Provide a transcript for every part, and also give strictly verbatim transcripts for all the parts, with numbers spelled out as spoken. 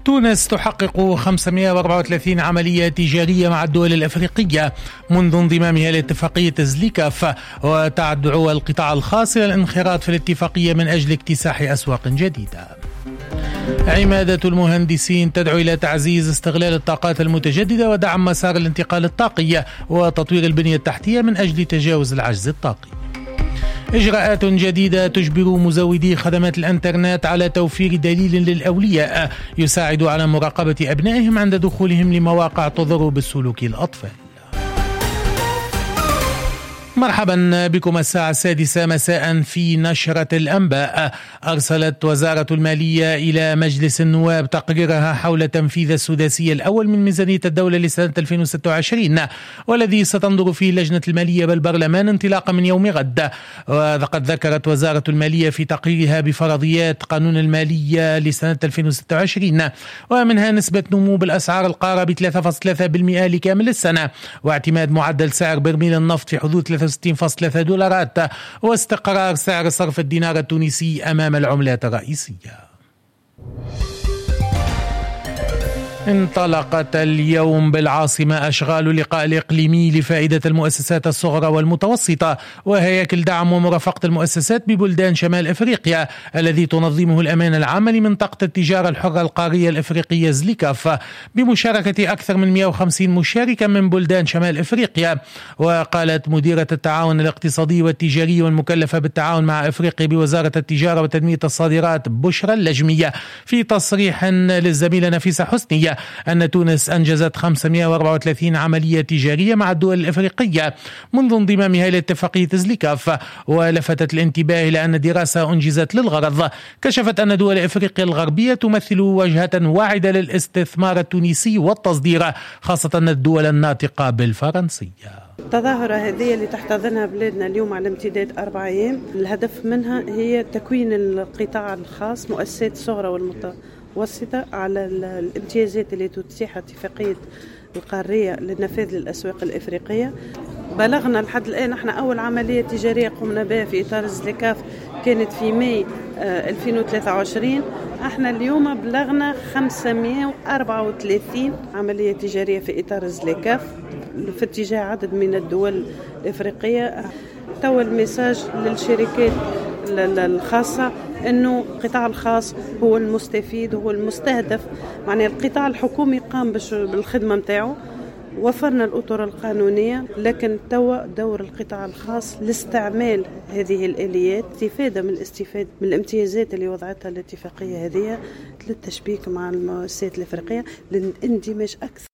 تونس تحقق خمسمائة وأربعة وثلاثين عملية تجارية مع الدول الأفريقية منذ انضمامها لاتفاقية زليكاف، وتدعو القطاع الخاص إلى الانخراط في الاتفاقية من أجل اكتساح أسواق جديدة. عمادة المهندسين تدعو إلى تعزيز استغلال الطاقات المتجددة ودعم مسار الانتقال الطاقي وتطوير البنية التحتية من أجل تجاوز العجز الطاقي. إجراءات جديدة تجبر مزودي خدمات الإنترنت على توفير دليل للأولياء يساعد على مراقبة أبنائهم عند دخولهم لمواقع تضر بالسلوك الأطفال. مرحبا بكم الساعة السادسة مساء في نشرة الأنباء. أرسلت وزارة المالية إلى مجلس النواب تقريرها حول تنفيذ السداسي الأول من ميزانية الدولة لسنة ألفين وستة وعشرين، والذي ستنظر فيه لجنة المالية بالبرلمان انطلاقا من يوم غد. وقد ذكرت وزارة المالية في تقريرها بفرضيات قانون المالية لسنة ألفين وستة وعشرين، ومنها نسبة نمو بالأسعار القارة ب ثلاثة فاصلة ثلاثة بالمئة لكامل السنة، واعتماد معدل سعر برميل النفط في حدود ثلاثة وستين فاصلة ثلاثة دولارات، واستقرار سعر صرف الدينار التونسي أمام العملات الرئيسية. انطلقت اليوم بالعاصمة أشغال اللقاء الإقليمي لفائدة المؤسسات الصغرى والمتوسطة وهياكل دعم ومرافقة المؤسسات ببلدان شمال أفريقيا، الذي تنظمه الأمانة العامة لمنطقة التجارة الحرة القارية الأفريقية زليكاف، بمشاركة أكثر من مئة وخمسين مشاركا من بلدان شمال أفريقيا. وقالت مديرة التعاون الاقتصادي والتجاري والمكلفة بالتعاون مع أفريقيا بوزارة التجارة وتنمية الصادرات بشرى اللجمية في تصريح للزميلة نفيسة حسنية أن تونس أنجزت خمسمائة وأربعة وثلاثين عملية تجارية مع الدول الأفريقية منذ انضمامها إلى اتفاقية زليكاف. ولفتت الانتباه إلى أن دراسة أنجزت للغرض كشفت أن دول أفريقيا الغربية تمثل وجهة واعدة للاستثمار التونسي والتصدير، خاصة الدول الناطقة بالفرنسية. التظاهرة هذه اللي تحتضنها بلادنا اليوم على امتداد أربع أيام، الهدف منها هي تكوين القطاع الخاص مؤسسات صغرى والمتوسطة على الامتيازات اللي تتيح اتفاقية القارية للنفاذ للأسواق الإفريقية. بلغنا لحد الآن احنا أول عملية تجارية قمنا بها في إطار زليكاف كانت في ماي ألفين وثلاثة وعشرين. احنا اليوم بلغنا خمسمائة وأربعة وثلاثين عملية تجارية في إطار زليكاف في اتجاه عدد من الدول الإفريقية. تو الميساج للشركات الخاصة أنه القطاع الخاص هو المستفيد، هو المستهدف. معنى القطاع الحكومي قام بالخدمة متاعه، وفرنا الأطر القانونية، لكن توا دور القطاع الخاص لاستعمال هذه الآليات، استفادة من الاستفادة من الامتيازات اللي وضعتها الاتفاقية هذه للتشبيك مع المؤسسات الإفريقية للاندماج أكثر.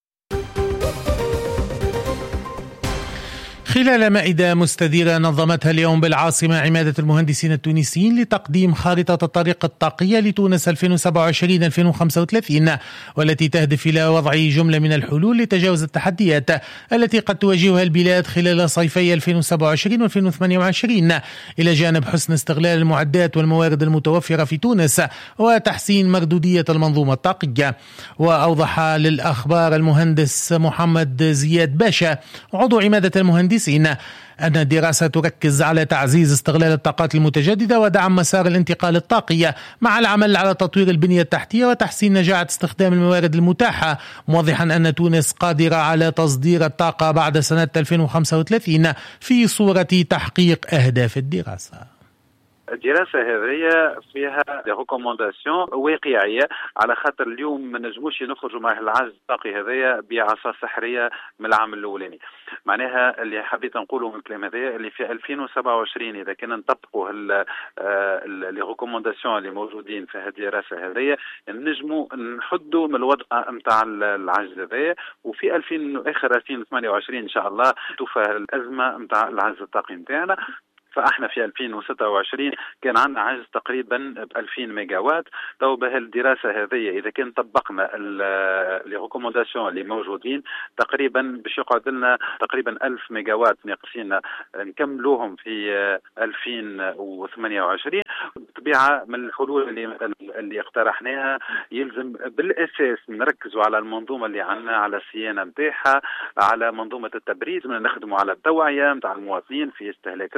خلال مائدة مستديرة نظمتها اليوم بالعاصمة عمادة المهندسين التونسيين لتقديم خارطة الطريق الطاقية لتونس ألفين وسبعة وعشرين ألفين وخمسة وثلاثين، والتي تهدف إلى وضع جملة من الحلول لتجاوز التحديات التي قد تواجهها البلاد خلال صيفي ألفين وسبعة وعشرين وألفين وثمانية وعشرين، إلى جانب حسن استغلال المعدات والموارد المتوفرة في تونس وتحسين مردودية المنظومة الطاقية. وأوضح للأخبار المهندس محمد زياد باشا عضو عمادة المهندسين أن الدراسة تركز على تعزيز استغلال الطاقات المتجددة ودعم مسار الانتقال الطاقي مع العمل على تطوير البنية التحتية وتحسين نجاعة استخدام الموارد المتاحة، موضحا أن تونس قادرة على تصدير الطاقة بعد سنة ألفين وخمسة وثلاثين في صورة تحقيق أهداف الدراسة. الدراسة هذه فيها ريكومونداسيون واقعية، على خاطر اليوم ما نجموش نخرجوا مع العجز الطاقي هذايا بعصا سحرية من العام الأولاني. معناها اللي حبيت نقوله من الكلام هذايا اللي في ألفين وسبعة وعشرين إذا كنا نطبقوا لي ريكومونداسيون اللي موجودين في هذه الدراسة هذيا نجموا نحدوا من الوضع متاع العجز هذايا، وفي ألفين آخر ألفين وثمانية وعشرين إن شاء الله توفى الأزمة متاع العجز الطاقي متاعنا. فاحنا في ألفين وستة وعشرين كان عندنا عجز تقريبا ب ألفين ميجاوات. تو بهالدراسه هذه اذا كان طبقنا لي ريكومونداسيون اللي موجودين تقريبا باش يقعد لنا تقريبا ألف ميجاوات ناقصين نكملوهم في ألفين وثمانية وعشرين. بالطبيعه من الحلول اللي اللي اقترحناها يلزم بالاساس نركزوا على المنظومه اللي عندنا، على الصيانه نتاعها، على منظومه التبريد، نخدموا على التوعيه نتاع المواطنين في استهلاك الطاقه،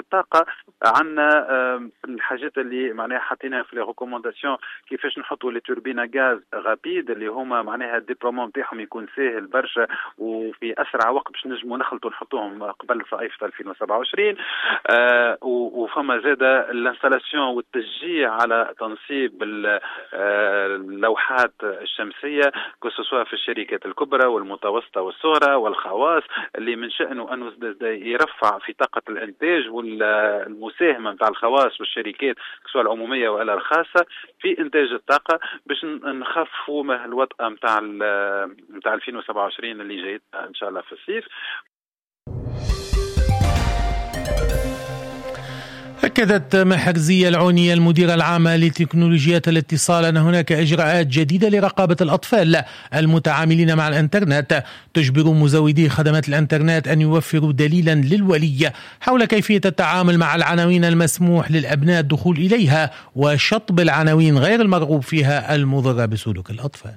الطاقة عندنا الحاجات اللي معناها حطيناها في لي ريكومونداسيون كيفاش نحطوا لي توربينا غاز غابيد اللي هما معناها الديبلومون نتاعهم يكون ساهل برشا وفي اسرع وقت باش نجموا نخلطوا نحطوهم قبل صيف ألفين وسبعة وعشرين. آه وفما زاده الانستالاسيون والتشجيع على تنصيب اللوحات الشمسيه كسوا في الشركات الكبرى والمتوسطه والصغرى والخواص اللي من شأنه انه يرفع في طاقه الانتاج والمساهمه نتاع الخواص والشركات سواء العموميه ولا الخاصه في انتاج الطاقه باش نخففوا مه الوطأة نتاع نتاع ألفين وسبعة وعشرين اللي جاي ان شاء الله في الصيف. أكدت محرزية العونية المديرة العامة لتكنولوجيات الاتصال أن هناك إجراءات جديدة لرقابة الأطفال المتعاملين مع الإنترنت تجبر مزودي خدمات الإنترنت أن يوفروا دليلا للولي حول كيفية التعامل مع العناوين المسموح للأبناء الدخول إليها وشطب العناوين غير المرغوب فيها المضرة بسلوك الأطفال.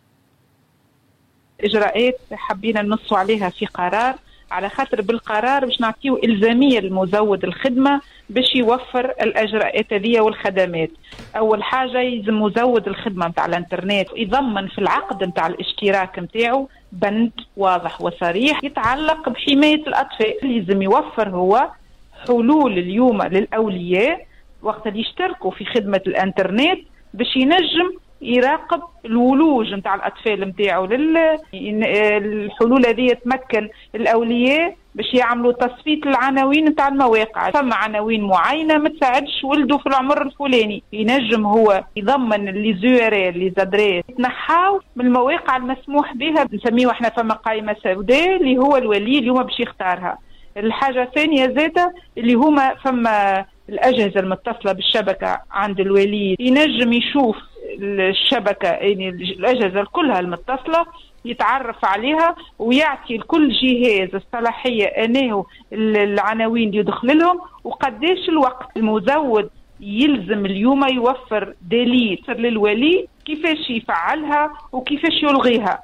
إجراءات حبينا ننصوا عليها في قرار على خاطر بالقرار باش نعطيو إلزامية لمزود الخدمة باش يوفر الإجراءات هذه والخدمات. أول حاجة يلزم مزود الخدمة متاع الانترنت يضمن في العقد متاع الاشتراك متاعه بند واضح وصريح يتعلق بحماية الأطفال. يلزم يوفر هو حلول اليوم للأولياء وقت اللي يشتركوا في خدمة الانترنت باش ينجم يراقب الولوج نتاع الاطفال نتاعو. الحلول هذه تمكن الاولياء باش يعملوا تصفية العناوين نتاع المواقع. فما عناوين معينه ما تساعدش ولده في العمر الفلاني ينجم هو يضمن لي زورال لي زادريس يتنحاو من المواقع المسموح بها نسميه احنا فما قائمه سوداء اللي هو الولي اليوم باش يختارها. الحاجه الثانيه زاده اللي هما فما الاجهزه المتصله بالشبكه عند الولي ينجم يشوف الشبكة يعني الأجهزة كلها المتصلة يتعرف عليها ويعطي لكل جهاز الصلاحية أنه العناوين اللي يدخل لهم وقديش الوقت. المزود يلزم اليوم يوفر دليل للولي كيفاش يفعلها وكيفاش يلغيها.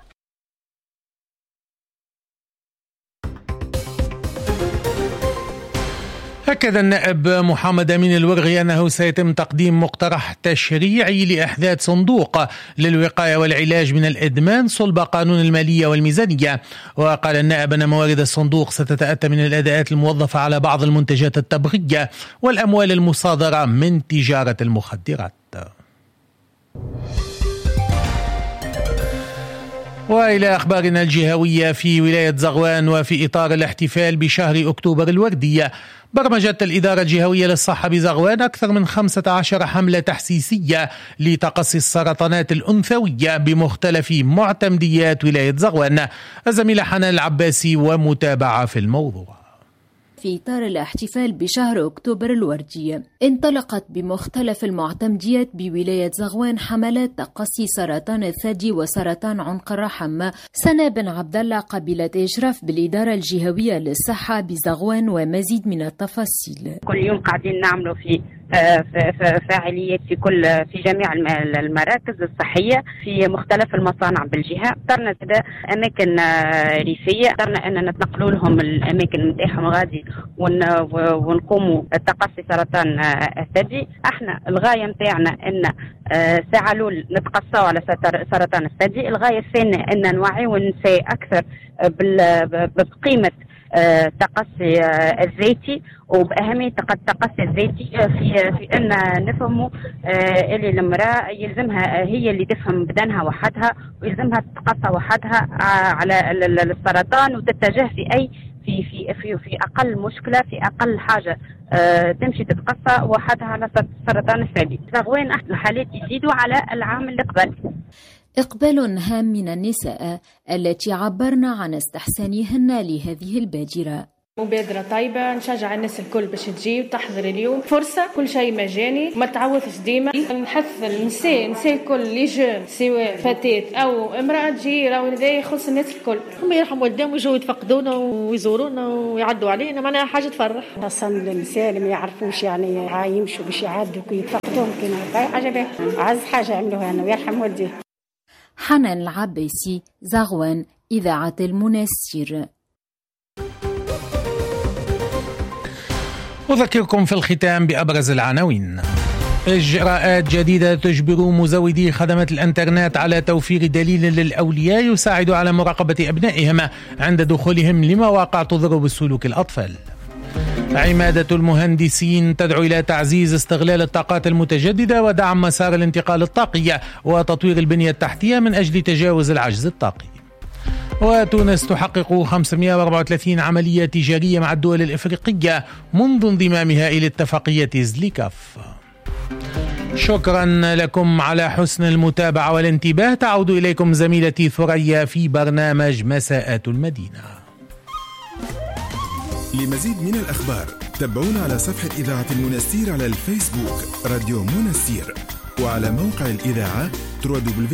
أكد النائب محمد أمين الورغي أنه سيتم تقديم مقترح تشريعي لإحداث صندوق للوقاية والعلاج من الإدمان صلب قانون المالية والميزانية. وقال النائب أن موارد الصندوق ستتأتى من الأداءات الموظفة على بعض المنتجات التبغية والأموال المصادرة من تجارة المخدرات. وإلى أخبارنا الجهوية في ولاية زغوان وفي إطار الاحتفال بشهر أكتوبر الوردية برمجت الإدارة الجهوية للصحة بزغوان أكثر من خمسة عشر حملة تحسيسية لتقصي السرطانات الأنثوية بمختلف معتمديات ولاية زغوان. الزميلة حنان العباسي ومتابعة في الموضوع. في إطار الاحتفال بشهر أكتوبر الوردي انطلقت بمختلف المعتمديات بولاية زغوان حملات تقصي سرطان الثدي وسرطان عنق الرحم. سنة بن عبد الله قبلت إشراف بالإدارة الجهوية للصحة بزغوان ومزيد من التفاصيل. كل يوم قاعدين نعملوا في فعاليات في كل في جميع المراكز الصحية في مختلف المصانع بالجهة. اخترنا كده أماكن ريفية، اخترنا أن نتنقلوا لهم الأماكن نتاعهم غادي ونقوموا تقصي سرطان الثدي. احنا الغاية نتاعنا أن ساعة الأولى نتقصوا على سرطان الثدي، الغاية الثانية أن نوعيوا النساء أكثر بقيمة التقصي الذاتي وبأهمية التقصي الذاتي في في أن نفهموا اللي المرأة يلزمها هي اللي تفهم بدنها وحدها ويلزمها تتقصى وحدها على السرطان وتتجه في أي في في في في أقل مشكلة في أقل حاجة تمشي تتقصى وحدها على سرطان الثدي. زغوان الحالات يزيدوا على العام اللي قبل. إقبال هام من النساء التي عبرن عن استحسانهن لهذه البادرة. مبادرة طيبة، نشجع الناس الكل باش تجي وتحضر اليوم، فرصة كل شيء مجاني ما تعوضش ديما. نحث النساء النساء الكل لي جون سواء فتاة أو امرأة تجي، راهو هذا يخص الناس الكل. هم يرحموا والدهم ويجوا يتفقدونا ويزورونا ويعدوا علينا، معناها حاجة تفرح. خاصة للنساء اللي ما يعرفوش يعني يمشوا باش يعدوا ويتفقدوهم كنا حاجة باهية، عز حاجة عملوها أنا ويرحم والديه. حنان العباسي، زغوان، إذاعة المنسير. أذكركم في الختام بأبرز العناوين. إجراءات جديدة تجبر مزودي خدمات الإنترنت على توفير دليل للأولياء يساعد على مراقبة أبنائهم عند دخولهم لمواقع تضر بسلوك الأطفال. عمادة المهندسين تدعو إلى تعزيز استغلال الطاقات المتجددة ودعم مسار الانتقال الطاقي وتطوير البنية التحتية من أجل تجاوز العجز الطاقي. وتونس تحقق خمسمائة وأربعة وثلاثين عملية تجارية مع الدول الإفريقية منذ انضمامها إلى اتفاقية زليكاف. شكرا لكم على حسن المتابعة والانتباه. تعود إليكم زميلتي ثريا في برنامج مساءات المدينة. لمزيد من الأخبار تابعونا على صفحة إذاعة المنستير على الفيسبوك راديو منستير، وعلى موقع الإذاعة دبليو دبليو دبليو